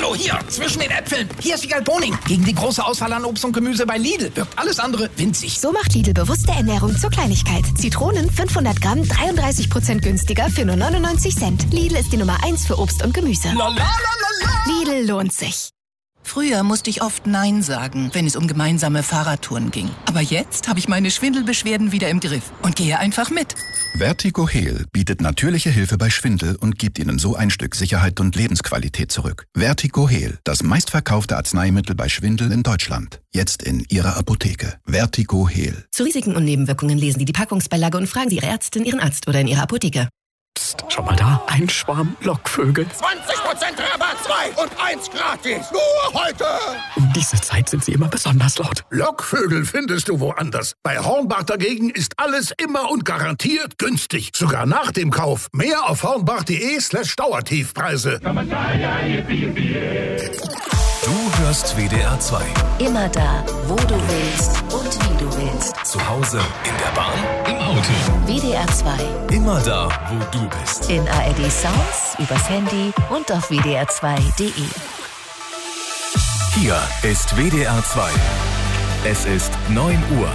Hallo, hier, zwischen den Äpfeln. Hier ist Wiegald Boning. Gegen die große Auswahl an Obst und Gemüse bei Lidl wirkt alles andere winzig. So macht Lidl bewusste Ernährung zur Kleinigkeit. Zitronen 500 Gramm, 33% günstiger für nur 99 Cent. Lidl ist die Nummer 1 für Obst und Gemüse. Lidl lohnt sich. Früher musste ich oft Nein sagen, wenn es um gemeinsame Fahrradtouren ging. Aber jetzt habe ich meine Schwindelbeschwerden wieder im Griff und gehe einfach mit. Vertigo Heal bietet natürliche Hilfe bei Schwindel und gibt Ihnen so ein Stück Sicherheit und Lebensqualität zurück. Vertigo Heal, das meistverkaufte Arzneimittel bei Schwindel in Deutschland. Jetzt in Ihrer Apotheke. Vertigo Heal. Zu Risiken und Nebenwirkungen lesen Sie die Packungsbeilage und fragen Sie Ihre Ärztin, Ihren Arzt oder in Ihrer Apotheke. Psst, schau mal da, ein Schwarm Lockvögel. 20% Rabatt, 2 und 1 gratis. Nur heute. Um diese Zeit sind sie immer besonders laut. Lockvögel findest du woanders. Bei Hornbach dagegen ist alles immer und garantiert günstig. Sogar nach dem Kauf. Mehr auf hornbach.de/Dauertiefpreise. Du hörst WDR 2. Immer da, wo du willst und wie du willst. Zu Hause, in der Bahn, im Auto. WDR 2. Immer da, wo du bist. In ARD Sounds, übers Handy und auf wdr2.de. Hier ist WDR 2. Es ist 9 Uhr.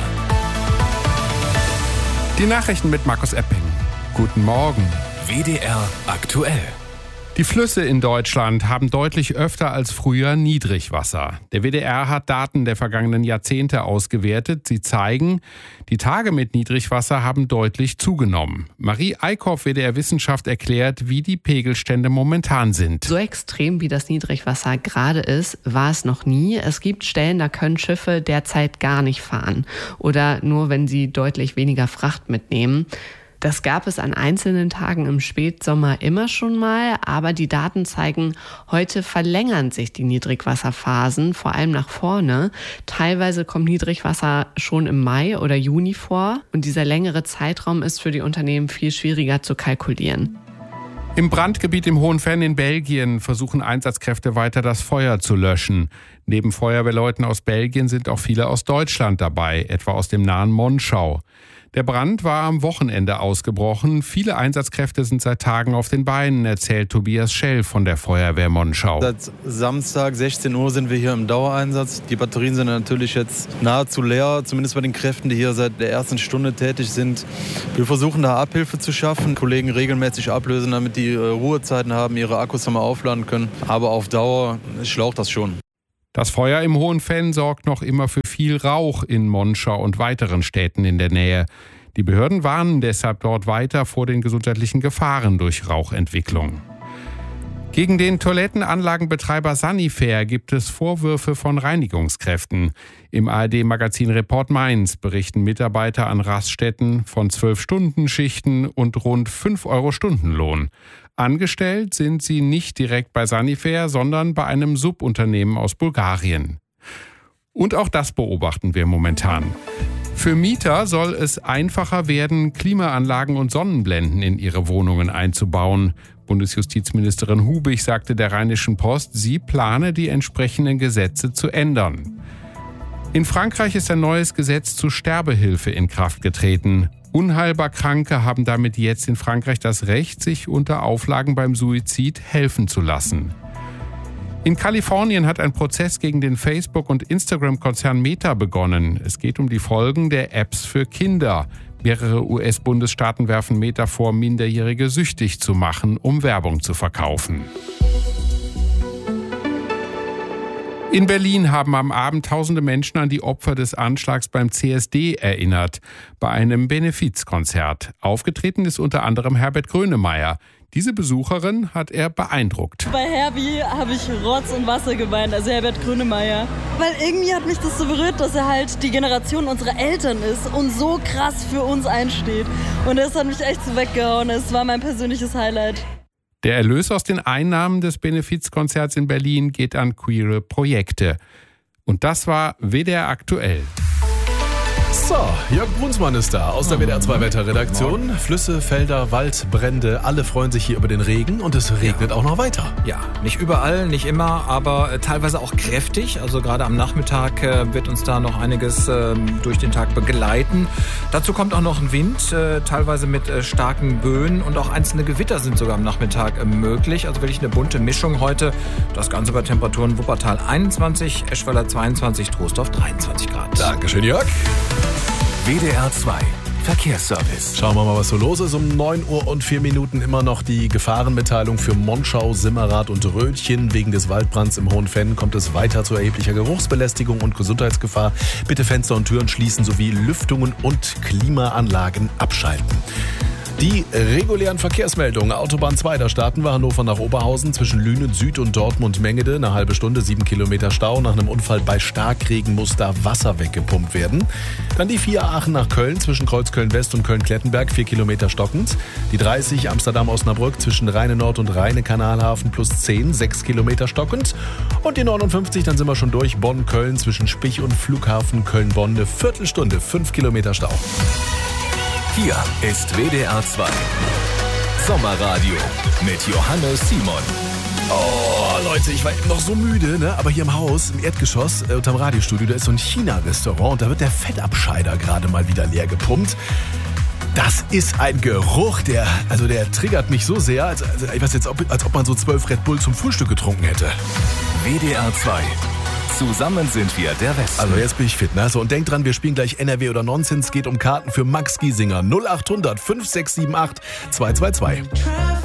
Die Nachrichten mit Markus Epping. Guten Morgen. WDR aktuell. Die Flüsse in Deutschland haben deutlich öfter als früher Niedrigwasser. Der WDR hat Daten der vergangenen Jahrzehnte ausgewertet. Sie zeigen, die Tage mit Niedrigwasser haben deutlich zugenommen. Marie Eickhoff, WDR Wissenschaft, erklärt, wie die Pegelstände momentan sind. So extrem wie das Niedrigwasser gerade ist, war es noch nie. Es gibt Stellen, da können Schiffe derzeit gar nicht fahren oder nur, wenn sie deutlich weniger Fracht mitnehmen. Das gab es an einzelnen Tagen im Spätsommer immer schon mal, aber die Daten zeigen, heute verlängern sich die Niedrigwasserphasen, vor allem nach vorne. Teilweise kommt Niedrigwasser schon im Mai oder Juni vor und dieser längere Zeitraum ist für die Unternehmen viel schwieriger zu kalkulieren. Im Brandgebiet im Hohenfern in Belgien versuchen Einsatzkräfte weiter das Feuer zu löschen. Neben Feuerwehrleuten aus Belgien sind auch viele aus Deutschland dabei, etwa aus dem nahen Monschau. Der Brand war am Wochenende ausgebrochen. Viele Einsatzkräfte sind seit Tagen auf den Beinen, erzählt Tobias Schell von der Feuerwehr Monschau. Seit Samstag 16 Uhr sind wir hier im Dauereinsatz. Die Batterien sind natürlich jetzt nahezu leer, zumindest bei den Kräften, die hier seit der ersten Stunde tätig sind. Wir versuchen da Abhilfe zu schaffen, Kollegen regelmäßig ablösen, damit die Ruhezeiten haben, ihre Akkus nochmal aufladen können. Aber auf Dauer schlaucht das schon. Das Feuer im Hohenfenn sorgt noch immer für viel Rauch in Monschau und weiteren Städten in der Nähe. Die Behörden warnen deshalb dort weiter vor den gesundheitlichen Gefahren durch Rauchentwicklung. Gegen den Toilettenanlagenbetreiber Sanifair gibt es Vorwürfe von Reinigungskräften. Im ARD-Magazin Report Mainz berichten Mitarbeiter an Raststätten von 12-Stunden-Schichten und rund 5 € Stundenlohn. Angestellt sind sie nicht direkt bei Sanifair, sondern bei einem Subunternehmen aus Bulgarien. Und auch das beobachten wir momentan. Für Mieter soll es einfacher werden, Klimaanlagen und Sonnenblenden in ihre Wohnungen einzubauen. Bundesjustizministerin Hubig sagte der Rheinischen Post, sie plane, die entsprechenden Gesetze zu ändern. In Frankreich ist ein neues Gesetz zur Sterbehilfe in Kraft getreten. Unheilbar Kranke haben damit jetzt in Frankreich das Recht, sich unter Auflagen beim Suizid helfen zu lassen. In Kalifornien hat ein Prozess gegen den Facebook- und Instagram-Konzern Meta begonnen. Es geht um die Folgen der Apps für Kinder. Mehrere US-Bundesstaaten werfen Meta vor, Minderjährige süchtig zu machen, um Werbung zu verkaufen. In Berlin haben am Abend tausende Menschen an die Opfer des Anschlags beim CSD erinnert, bei einem Benefizkonzert. Aufgetreten ist unter anderem Herbert Grönemeyer. Diese Besucherin hat er beeindruckt. Bei Herbie habe ich Rotz und Wasser geweint, also Herbert Grönemeyer. Weil irgendwie hat mich das so berührt, dass er halt die Generation unserer Eltern ist und so krass für uns einsteht. Und das hat mich echt so weggehauen. Es war mein persönliches Highlight. Der Erlös aus den Einnahmen des Benefizkonzerts in Berlin geht an queere Projekte. Und das war WDR aktuell. So, Jörg Brunsmann ist da aus der WDR 2 Wetterredaktion. Flüsse, Felder, Waldbrände, alle freuen sich hier über den Regen und es regnet auch noch weiter. Ja, nicht überall, nicht immer, aber teilweise auch kräftig. Also gerade am Nachmittag wird uns da noch einiges durch den Tag begleiten. Dazu kommt auch noch ein Wind, teilweise mit starken Böen und auch einzelne Gewitter sind sogar am Nachmittag möglich. Also wirklich eine bunte Mischung heute. Das Ganze bei Temperaturen Wuppertal 21, Eschweiler 22, Troisdorf 23 Grad. Dankeschön, Jörg. WDR 2 Verkehrsservice. Schauen wir mal, was so los ist. Um 9 Uhr und 4 Minuten immer noch die Gefahrenmitteilung für Monschau, Simmerath und Rötchen. Wegen des Waldbrands im Hohen Fenn kommt es weiter zu erheblicher Geruchsbelästigung und Gesundheitsgefahr. Bitte Fenster und Türen schließen sowie Lüftungen und Klimaanlagen abschalten. Die regulären Verkehrsmeldungen. Autobahn 2, da starten wir. Hannover nach Oberhausen zwischen Lünen Süd und Dortmund-Mengede. Eine halbe Stunde, 7 Kilometer Stau. Nach einem Unfall bei Starkregen muss da Wasser weggepumpt werden. Dann die 4 Aachen nach Köln zwischen Kreuzköln-West und Köln-Klettenberg. 4 Kilometer stockend. Die 30 Amsterdam-Osnabrück zwischen Rheine-Nord und Rheine-Kanalhafen plus 10, 6 Kilometer stockend. Und die 59, dann sind wir schon durch. Bonn-Köln zwischen Spich und Flughafen Köln-Bonn. Eine Viertelstunde, 5 Kilometer Stau. Hier ist WDR 2 Sommerradio mit Johannes Simon. Oh, Leute, ich war eben noch so müde, ne? Aber hier im Haus, im Erdgeschoss, unterm Radiostudio, da ist so ein China-Restaurant und da wird der Fettabscheider gerade mal wieder leer gepumpt. Das ist ein Geruch, der triggert mich so sehr, als ob man so 12 Red Bull zum Frühstück getrunken hätte. WDR 2. Zusammen sind wir der Westen. Also jetzt bin ich fit, ne? So, und denkt dran, wir spielen gleich NRW oder Nonsens. Geht um Karten für Max Giesinger. 0800 5678 222.